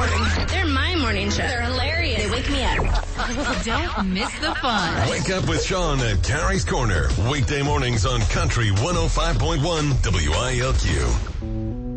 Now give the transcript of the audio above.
morning. They're my morning show. They're hilarious. They wake me up. Don't miss the fun. Wake up with Sean at Carrie's Corner. Weekday mornings on Country 105.1 WILQ.